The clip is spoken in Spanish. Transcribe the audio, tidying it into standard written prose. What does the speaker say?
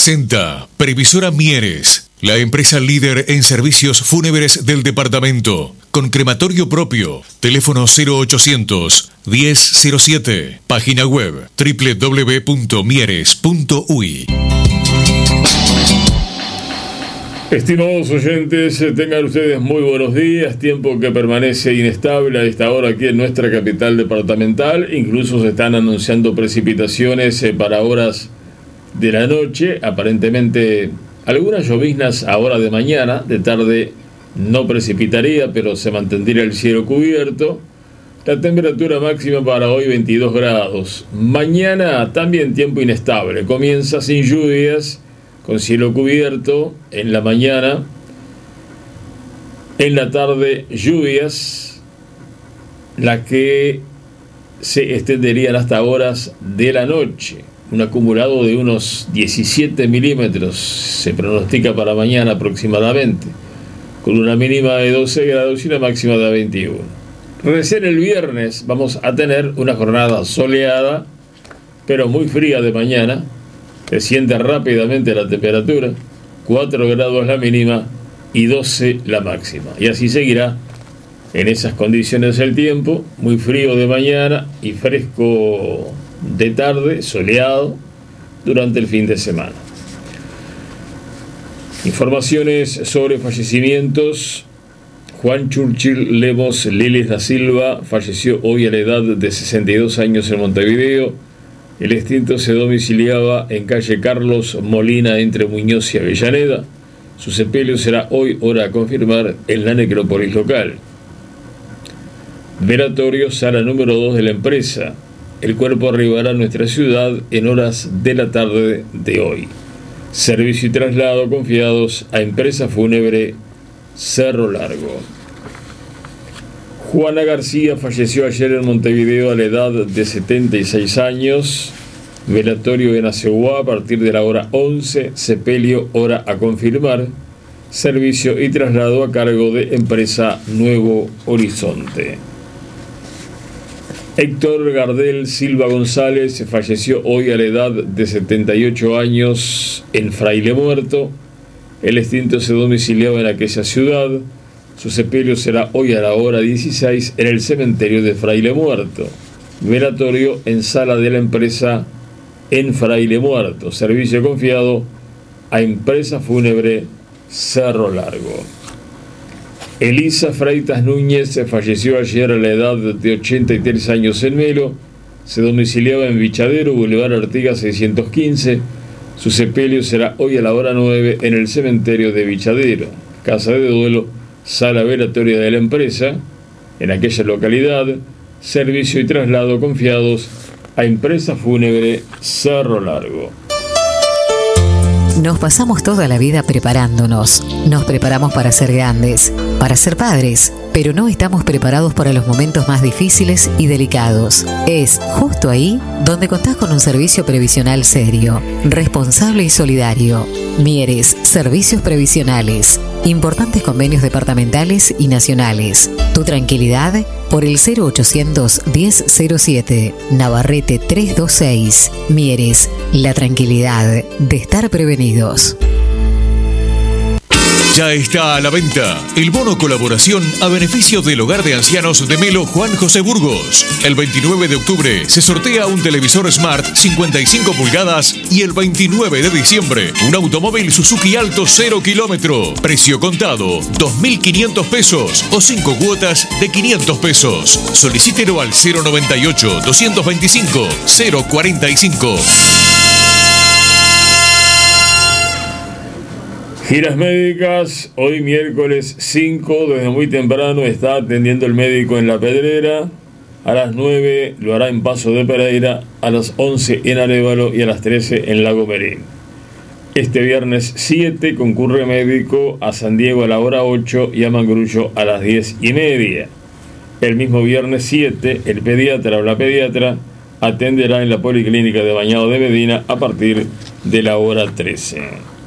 presenta Previsora Mieres, la empresa líder en servicios fúnebres del departamento, con crematorio propio. Teléfono 0800 1007. Página web www.mieres.uy. Estimados oyentes, tengan ustedes muy buenos días. Tiempo que permanece inestable a esta hora aquí en nuestra capital departamental. Incluso se están anunciando precipitaciones para horas de la noche. Aparentemente algunas lloviznas a hora de mañana. De tarde no precipitaría, pero se mantendría el cielo cubierto. La temperatura máxima para hoy 22 grados. Mañana también tiempo inestable. Comienza sin lluvias, con cielo cubierto en la mañana. En la tarde lluvias, las que se extenderían hasta horas de la noche. Un acumulado de unos 17 milímetros se pronostica para mañana aproximadamente, con una mínima de 12 grados y una máxima de 21. Recién el viernes vamos a tener una jornada soleada, pero muy fría de mañana. Desciende rápidamente la temperatura, 4 grados la mínima y 12 la máxima. Y así seguirá en esas condiciones el tiempo, muy frío de mañana y fresco de tarde, soleado durante el fin de semana. Informaciones sobre fallecimientos. Juan Churchill Lemos Leles da Silva falleció hoy a la edad de 62 años en Montevideo. El extinto se domiciliaba en calle Carlos Molina entre Muñoz y Avellaneda. Su sepelio será hoy, hora a confirmar, en la necrópolis local. Velatorio, sala número 2 de la empresa. El cuerpo arribará a nuestra ciudad en horas de la tarde de hoy. Servicio y traslado confiados a Empresa Fúnebre Cerro Largo. Juana García falleció ayer en Montevideo a la edad de 76 años. Velatorio en Aceguá a partir de la hora 11. Sepelio, hora a confirmar. Servicio y traslado a cargo de Empresa Nuevo Horizonte. Héctor Gardel Silva González falleció hoy a la edad de 78 años en Fraile Muerto. El extinto se domiciliaba en aquella ciudad. Su sepelio será hoy a la hora 16 en el cementerio de Fraile Muerto. Velatorio en sala de la empresa en Fraile Muerto. Servicio confiado a Empresa Fúnebre Cerro Largo. Elisa Freitas Núñez falleció ayer a la edad de 83 años en Melo. Se domiciliaba en Vichadero, Boulevard Artigas 615. Su sepelio será hoy a la hora 9 en el cementerio de Vichadero. Casa de duelo, sala velatoria de la empresa en aquella localidad. Servicio y traslado confiados a Empresa Fúnebre Cerro Largo. Nos pasamos toda la vida preparándonos. Nos preparamos para ser grandes, para ser padres, pero no estamos preparados para los momentos más difíciles y delicados. Es justo ahí donde contás con un servicio previsional serio, responsable y solidario. Mieres, Servicios Previsionales. Importantes convenios departamentales y nacionales. Tu tranquilidad por el 0800 1007. Navarrete 326. Mieres, la tranquilidad de estar prevenidos. Ya está a la venta el bono colaboración a beneficio del Hogar de Ancianos de Melo Juan José Burgos. El 29 de octubre se sortea un televisor Smart 55 pulgadas y el 29 de diciembre un automóvil Suzuki Alto 0 kilómetro. Precio contado 2.500 pesos o 5 cuotas de 500 pesos. Solicítelo al 098 225 045. Giras médicas, hoy miércoles 5, desde muy temprano está atendiendo el médico en La Pedrera. A las 9 lo hará en Paso de Pereira, a las 11 en Arévalo y a las 13 en Lago Merín. Este viernes 7 concurre médico a San Diego a la hora 8 y a Mangrullo a las 10:30. El mismo viernes 7, el pediatra o la pediatra atenderá en la Policlínica de Bañado de Medina a partir de la hora 13.